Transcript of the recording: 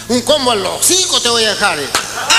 Un combo a los 5 te voy a dejar.